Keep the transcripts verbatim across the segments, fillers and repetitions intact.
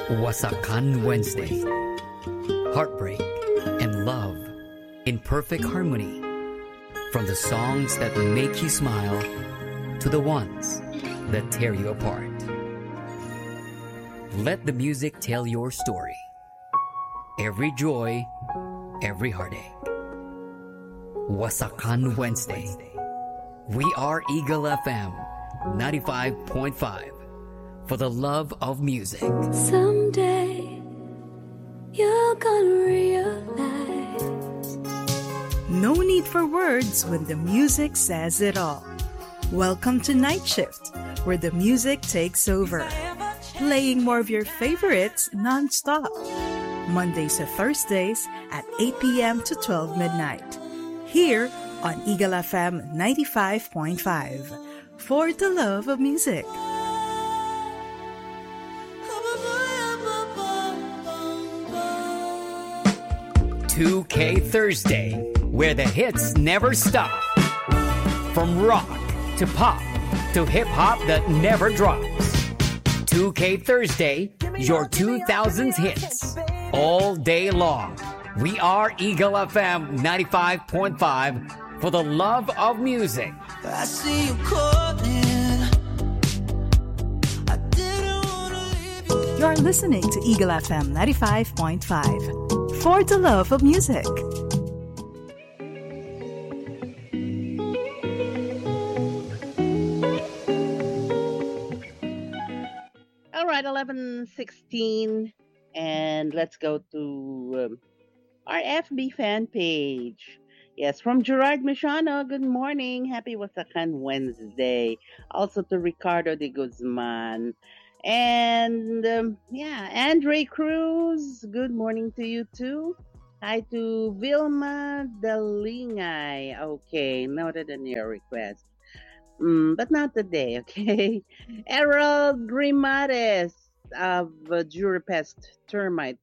Wasakan Wednesday. Heartbreak and love in perfect harmony. From the songs that make you smile to the ones that tear you apart. Let the music tell your story. Every joy, every heartache. Wasakan Wednesday. We are Eagle F M ninety-five point five for the love of music. Someday you're gonna realize. No need for words when the music says it all. Welcome to Night Shift, where the music takes over. Playing more of your favorites non-stop. Mondays to Thursdays at eight p.m. to twelve midnight. Here on Eagle F M ninety-five point five. For the love of music. two K Thursday, where the hits never stop. From rock to pop to hip-hop that never drops. two K Thursday, your two thousands hits. All day long. We are Eagle F M ninety-five point five for the love of music. I see you calling. I didn't wanna leave you. You're listening to Eagle F M ninety-five point five. For the love of music. All right, eleven sixteen, and let's go to um, our F B fan page. Yes, from Gerard Michano, good morning. Happy Wasakan Wednesday. Also to Ricardo de Guzman. And um, yeah, Andre Cruz, good morning to you too. Hi to Vilma Dalingay. Okay, noted in your request. Mm, but not today, okay? Errol Grimares of uh, Durapest Termite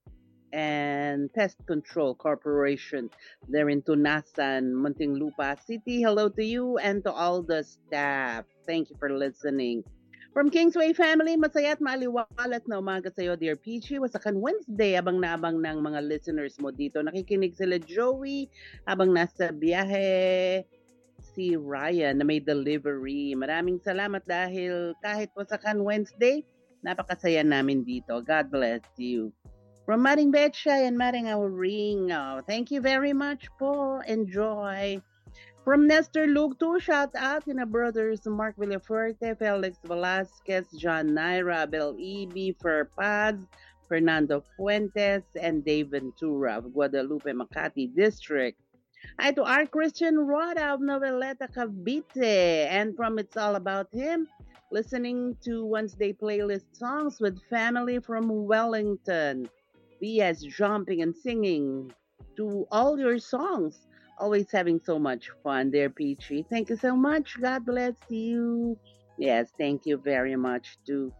and Pest Control Corporation there in Tunasan, Muntinlupa City. Hello to you and to all the staff. Thank you for listening. From Kingsway Family, masaya at maaliwalat na umaga sa'yo, Dear Peachy. Wasakan Wednesday, abang na abang ng mga listeners mo dito. Nakikinig sila Joey, habang nasa biyahe, si Ryan na may delivery. Maraming salamat dahil kahit Wasakan Wednesday, napakasaya namin dito. God bless you. From Maring Betchay and Maring Auring, oh, thank you very much po. Enjoy. From Nestor Lugto, shout out to our brothers Mark Villafuerte, Felix Velasquez, John Naira, Abel Eby, Fer Paz, Fernando Fuentes, and Dave Ventura of Guadalupe, Makati District. Hi to our Christian Roda of Noveleta, Cavite, and from It's All About Him, listening to Wednesday playlist songs with family from Wellington. B S jumping and singing to all your songs. Always having so much fun there, Peachy. Thank you so much. God bless you. Yes, thank you very much too.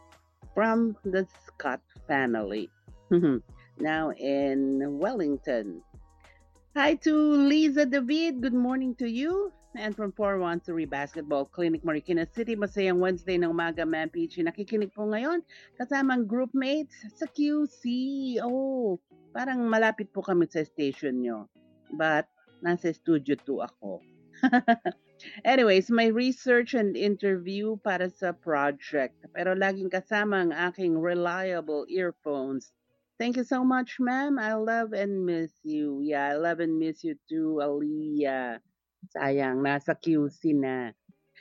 From the Scott family. Now in Wellington. Hi to Liza David. Good morning to you. And from four one three Basketball Clinic, Marikina City. Masayang Wednesday na umaga, Ma'am Peachy. Nakikinig po ngayon kasama ang groupmates sa Q C. Oh, parang malapit po kami sa station nyo. But nasa studio two ako. Anyways, my research and interview para sa project. Pero laging kasama ang aking reliable earphones. Thank you so much, ma'am. I love and miss you. Yeah, I love and miss you too, Aliyah. Sayang, nasa Q C na.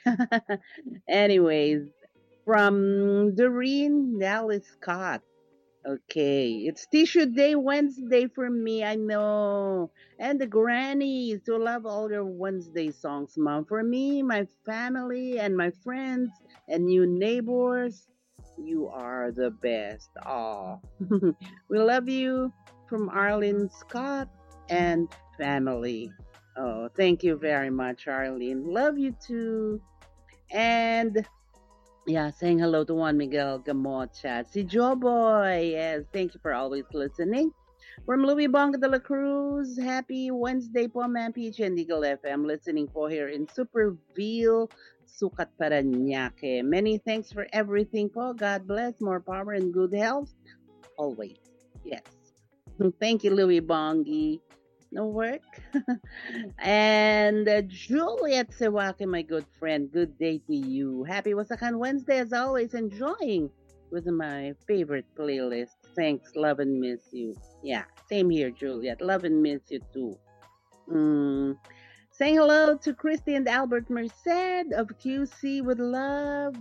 Anyways, from Doreen Dallas Scott. Okay, it's Tissue Day Wednesday for me, I know. And the grannies who love all your Wednesday songs, Mom. For me, my family, and my friends, and new neighbors, you are the best. Aw. We love you from Arlene Scott and family. Oh, thank you very much, Arlene. Love you too. And yeah, saying hello to Juan Miguel Gamocha. Si Joboy, yes, thank you for always listening. From Louis Bonga de la Cruz, happy Wednesday po, Ma'am Peach and Eagle F M. Listening po here in Superville, Sucat, Parañaque. Many thanks for everything po. God bless, more power and good health always. Yes. Thank you, Louis Bongi. No work. and uh, Juliet Sewake, my good friend, good day to you. Happy Wasakan Wednesday as always, enjoying with my favorite playlist. Thanks, love and miss you. Yeah, same here, Juliet. Love and miss you too. Mm. Saying hello to Christy and Albert Merced of Q C with love.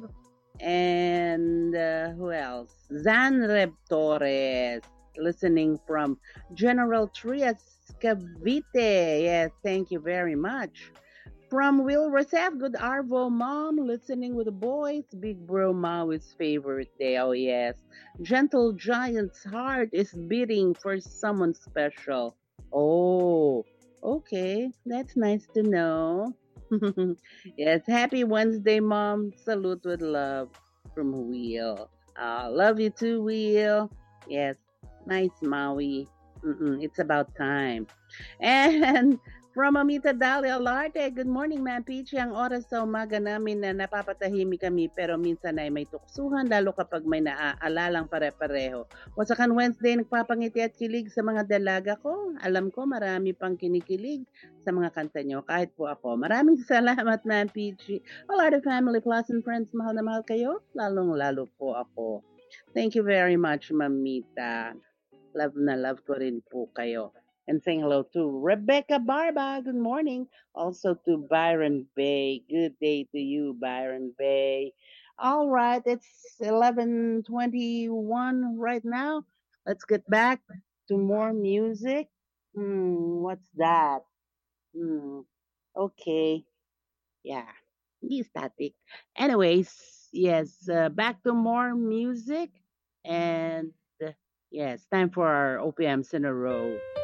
And uh, who else? Zanreb Torres, listening from General Trias Cavite. Yes, thank you very much. From Will Rosef, good Arvo mom, listening with the boys. Big bro Maui's favorite day. Oh, yes. Gentle Giant's heart is beating for someone special. Oh, okay. That's nice to know. yes, happy Wednesday, mom. Salute with love from Will. Uh, love you too, Will. Yes, nice Maui. Mm-mm, it's about time. And from Amita Dalia Larte, good morning, Ma'am Peachy. Ang oras sa umaga namin na napapatahimik kami pero minsan ay may tuksuhan lalo kapag may naaalalang pare-pareho. Wasakan Wednesday, nagpapangiti at kilig sa mga dalaga ko. Alam ko marami pang kinikilig sa mga kanta nyo kahit po ako. Maraming salamat, Ma'am Peachy. All our family, plus and friends, mahal na mahal kayo. Lalong-lalo po ako. Thank you very much, Mamita. Love na love ko rin po kayo. And saying hello to Rebecca Barba. Good morning. Also to Byron Bay. Good day to you, Byron Bay. All right, it's eleven twenty-one right now. Let's get back to more music. Hmm, what's that? Hmm, okay. Yeah, be static. Anyways, yes, uh, back to more music. And uh, yes, time for our O P Ms in a row.